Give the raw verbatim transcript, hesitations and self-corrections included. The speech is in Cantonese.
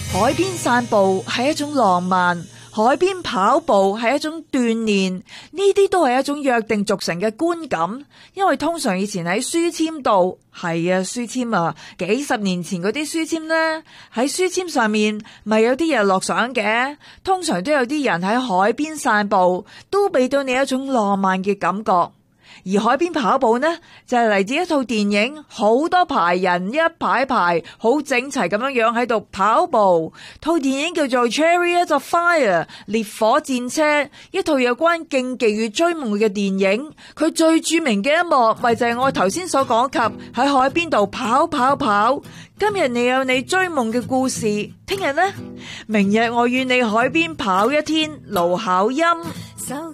海邊散步係一種浪漫，海邊跑步係一種鍛煉，呢啲都係一種約定俗成嘅觀感。因為通常以前喺書籤度，係啊書籤啊，幾十年前嗰啲書籤呢，喺書籤上面咪有啲日落相嘅，通常都有啲人喺海邊散步，都俾到你一種浪漫嘅感覺。而海邊跑步呢，就係嚟自一套電影，好多排人一排排好整齊咁樣樣喺度跑步。套電影叫做《Chariots of Fire》烈火戰車，一套有關競技與追夢嘅電影。佢最著名嘅一幕咪就係我頭先所講及喺海邊度跑跑跑。今日你有你追夢嘅故事，聽日呢？明日我與你海邊跑一天，盧巧音。